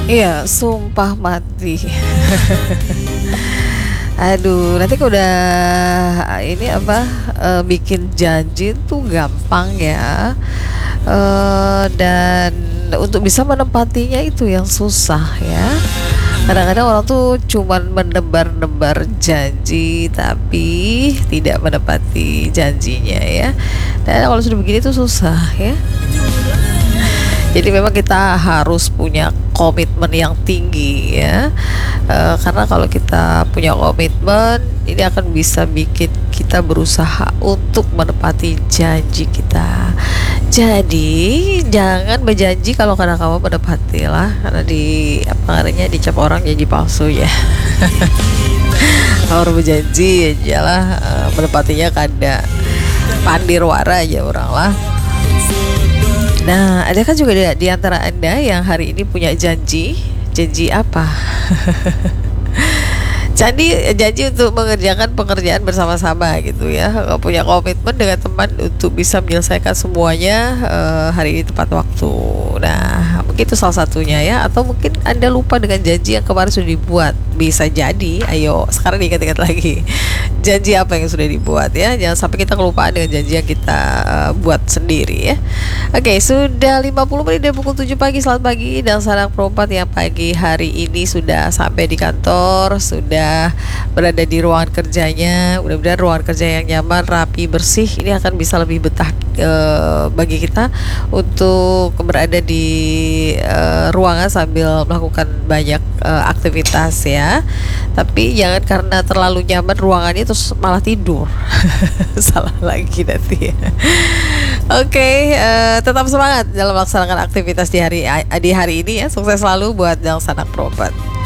Iya, sumpah mati. Aduh, nanti kalau udah ini apa bikin janji tuh gampang ya. Dan untuk bisa menepatinya itu yang susah ya. Kadang-kadang orang tuh cuman menebar-nebar janji tapi tidak menepati janjinya ya. Dan kalau sudah begini tuh susah ya. Jadi memang kita harus punya komitmen yang tinggi ya. Karena kalau kita punya komitmen, ini akan bisa bikin kita berusaha untuk menepati janji kita. Jadi jangan berjanji kalau kadang kamu menepati lah, karena di apa namanya dicap orang janji palsu ya. Kalau berjanji ya lah, menepatinya kada pandir wara aja orang lah. Nah, ada kan juga di antara Anda yang hari ini punya janji? Janji apa? Janji untuk mengerjakan pekerjaan bersama-sama gitu ya. Punya komitmen dengan teman untuk bisa menyelesaikan semuanya hari ini tepat waktu. Nah, mungkin itu salah satunya ya. Atau mungkin Anda lupa dengan janji yang kemarin sudah dibuat. Bisa jadi, ayo sekarang diingat-ingat lagi. Janji apa yang sudah dibuat ya. Jangan sampai kita kelupaan dengan janji yang kita buat sendiri ya. Oke, sudah 50 menit dari pukul 7 pagi. Selamat pagi dan salam perempat yang pagi hari ini sudah sampai di kantor, sudah berada di ruangan kerjanya. Mudah-mudahan ruangan kerja yang nyaman, rapi, bersih. Ini akan bisa lebih betah bagi kita untuk berada di ruangan sambil melakukan banyak aktivitas ya. Tapi jangan karena terlalu nyaman ruangannya terus malah tidur. Salah lagi nanti ya. Oke, tetap semangat dalam melaksanakan aktivitas di hari ini ya. Sukses selalu buat yang sanak berobat.